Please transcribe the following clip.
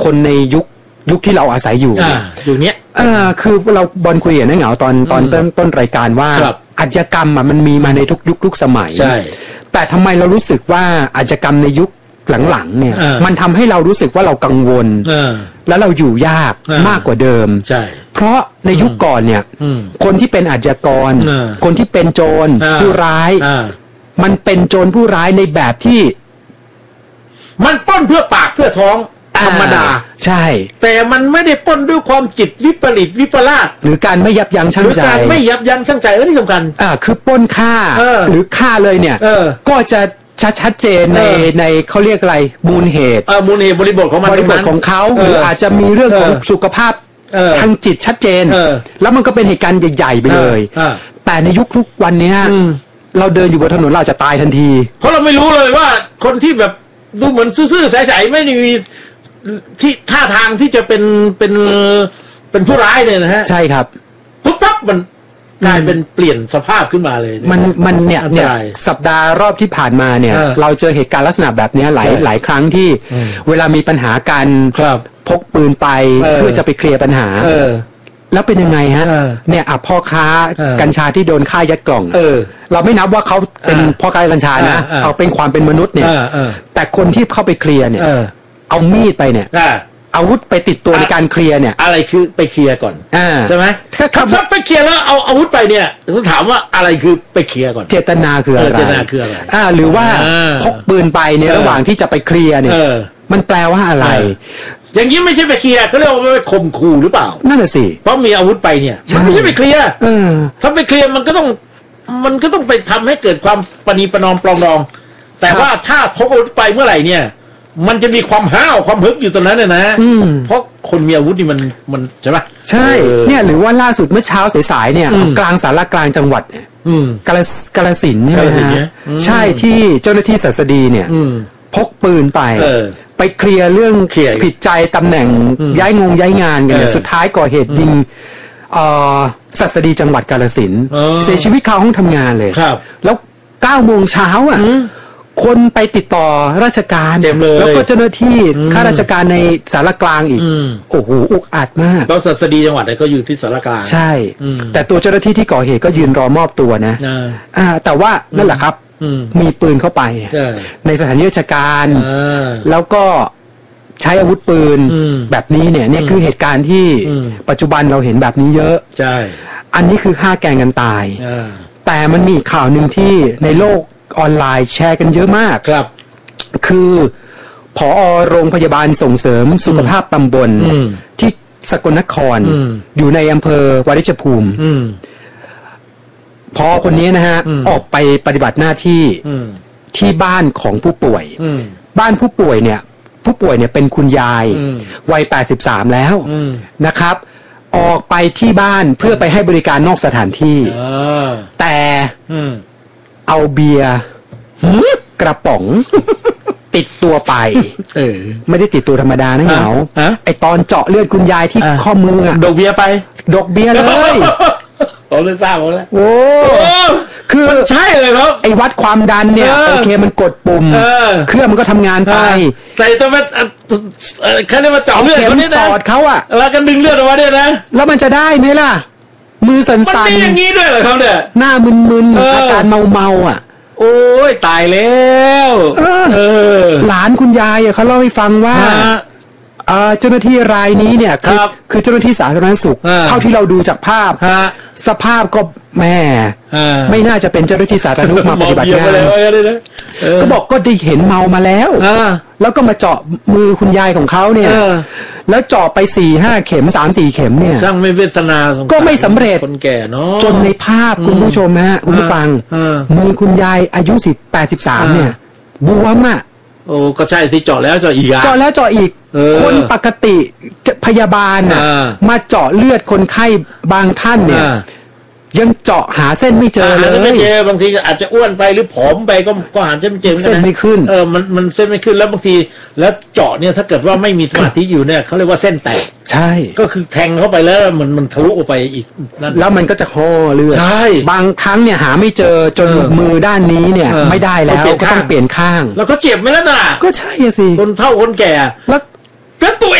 คนในยุคที่เราอาศัยอยู่อยู่เนี้ยคือเราบอลคุยกับนักเหงาตอนต้นรายการว่าอาชญากรรมมันมีมาในทุกยุคทุกสมัยใช่แต่ทำไมเรารู้สึกว่าอาชญากรรมในยุคหลังๆเนี่ยมันทำให้เรารู้สึกว่าเรากังวลแล้วเราอยู่ยากมากกว่าเดิมใช่เพราะในยุคก่อนเนี่ยคนที่เป็นอาชญากรคนที่เป็นโจรผู้ร้ายมันเป็นโจรผู้ร้ายในแบบที่มันปล้นเพื่อปากเพื่อท้องธรรมดาใช่แต่มันไม่ได้ปล้นด้วยความจิตวิปริตวิปลาสหรือการไม่ยับยั้งชั่งใจหรือการไม่ยับยั้งชั่งใจนี่สำคัญคือปล้นฆ่าหรือฆ่าเลยเนี่ยก็จะชัดเจนในเขาเรียกอะไรมูลเหตุบริบทของมันบริบทของเขาหรืออาจจะมีเรื่องของสุขภาพทางจิตชัดเจนแล้วมันก็เป็นเหตุการณ์ใหญ่ๆไปเลยแต่ในยุคทุกวันนี้เราเดินอยู่บนถนนเราจะตายทันทีเพราะเราไม่รู้เลยว่าคนที่แบบดูเหมือนซื่อๆใสๆไม่ได้มีที่ท่าทางที่จะเป็นผู้ร้ายเนี่ยนะฮะใช่ครับปุ๊บปั๊บมันกลายเป็นเปลี่ยนสภาพขึ้นมาเลยมันเนี่ยสัปดาห์รอบที่ผ่านมาเนี่ยเราเจอเหตุการณ์ลักษณะแบบนี้หลายครั้งที่เวลามีปัญหาการพกปืนไปเพื่อจะไปเคลียร์ปัญหาแล้วเป็นยังไงฮะเนี่ยพ่อค้ากัญชาที่โดนฆ่ายัดกล่องเราไม่นับว่าเขาเป็นพ่อค้ากัญชานะเอาเป็นความเป็นมนุษย์เนี่ยแต่คนที่เข้าไปเคลียร์เนี่ยเอามีดไปเนี่ยอาวุธไปติดตัวในการเคลียร์เนี่ยอะไรคือไปเคลียร์ก่อนใช่ไหมถ้าไปเคลียร์แล้วเอาอาวุธไปเนี่ยต้องถามว่าอะไรคือไปเคลียร์ก่อนเจตนาคืออะไรหรือว่าพกปืนไปในระหว่างที่จะไปเคลียร์เนี่ยมันแปลว่าอะไรอย่างนี้ไม่ใช่ไปเคลียร์เขาเรียกว่าไปข่มขู่หรือเปล่านั่นแหละสิเพราะมีอาวุธไปเนี่ยมันไม่ใช่ไปเคลียร์ถ้าไปเคลียร์มันก็ต้องไปทำให้เกิดความปณีประนอมปรองดองแต่ว่าถ้าพกอาวุธไปเมื่อไหร่เนี่ยมันจะมีความห้าวความฮึกอยู่ตรงนั้นเนี่ยนะเพราะคนมีอาวุธนี่มันใช่ไหมใช่เนี่ยหรือว่าล่าสุดเมื่อเช้าสายๆเนี่ยกลางสารกลางจังหวัดเนี่ยกาฬสินธุ์เนี่ยนะใช่ที่เจ้าหน้าที่ศาสดีเนี่ยพกปืนไปเคลียร์เรื่องผิดใจตำแหน่งย้ายงานกันสุดท้ายก่อเหตุยิงศาสดีจังหวัดกาฬสินธุ์เสียชีวิตคาห้องทำงานเลยแล้ว9 โมงเช้าอ่ะคนไปติดต่อราชการแล้วก็เจ้าหน้าที่ข้าราชการในสารกลางอีกโอ้โหอุกอาจมากแล้วศาสดีจังหวัดก็อยู่ที่สารกลางใช่แต่ตัวเจ้าหน้าที่ที่ก่อเหตุก็ยืนรอมอบตัวนะแต่ว่านั่นแหละครับมีปืนเข้าไปในสถานราชการแล้วก็ใช้อาวุธปืนแบบนี้เนี่ยคือเหตุการณ์ที่ปัจจุบันเราเห็นแบบนี้เยอะใช่อันนี้คือฆ่าแกล้งกันตายแต่มันมีข่าวหนึ่งที่ในโลกออนไลน์แชร์กันเยอะมากครับคือผอ.โรงพยาบาลส่งเสริมสุขภาพตำบลที่สกลนครอยู่ในอำเภอวาริชภูมิพอคนนี้นะฮะออกไปปฏิบัติหน้าที่บ้านของผู้ป่วยบ้านผู้ป่วยเนี่ยเป็นคุณยายวัย83แล้วนะครับออกไปที่บ้านเพื่อไปให้บริการนอกสถานที่แต่เอาเบียร์กระป๋องติดตัวไปไม่ได้ติดตัวธรรมดานะเหงาไอตอนเจาะเลือดคุณยายที่ข้อมือดกเบียร์ไปดกเบียร์เลยผมเลยทราบแล้วโอ้คือใช่เลยครับไอวัดความดันเนี่ยโอเคมันกดปุ่มเครื่องมันก็ทำงานไปแต่ต้องมาแค่ได้มาเจาะเลือดเขาเนี่ยนะสอดเขาอะแล้วก็ดึงเลือดออกมาเนี่ยนะแล้วมันจะได้ไหมล่ะมือสั่นๆมันมีอย่างนี้ด้วยเหรอครับเนี่ยหน้ามึนๆอาการเมาอ่ะโอ้ยตายแล้วหลานคุณยายเขาเล่าให้ฟังว่าเจ้าหน้าที่รายนี้เนี่ยคือเจ้าหน้าที่สาธารณสุขเท่าที่เราดูจากภาพสภาพก็แม่ไม่น่าจะเป็นเจ้าหน้าที่สาธารณสุขมาปฏิบัติงานก็บอกก็ได้เห็นเมามาแล้วแล้วก็มาเจาะมือคุณยายของเขาเนี่ยแล้วเจาะไป 4-5 เข็ม 3-4 เข็มเนี่ยช่างไม่เวทนาก็ไม่สำเร็จคนแก่เนาะจนในภาพคุณผู้ชมฮะคุณผู้ฟังมือคุณยายอายุ83เนี่ยบวมอ่ะโอ้ก็ใช่สิเจาะแล้วเจาะอีกเจาะแล้วเจาะอีกคนปกติพยาบาลน่ะมาเจาะเลือดคนไข้บางท่านเนี่ยยังเจาะหาเส้นไม่เจอเลยไม่เจอบางทีอาจจะอ้วนไปหรือผอมไปก็หาเส้นไม่เจอเส้นไม่ขึ้นมันเส้นไม่ขึ้นแล้วบางทีแล้วเจาะเนี่ยถ้าเกิดว่าไม่มีสมาธิอยู่เนี่ยเขาเรียกว่าเส้นแตกใช่ก็คือแทงเข้าไปแล้วมันทะลุออกไปอีกแล้วมันก็จะห่อเลือดใช่บางครั้งเนี่ยหาไม่เจอจนมือด้านนี้เนี่ยไม่ได้แล้วก็ต้องเปลี่ยนข้างแล้วก็เจ็บไหมล่ะน่ะก็ใช่สิคนเฒ่าคนแก่แล้วตัว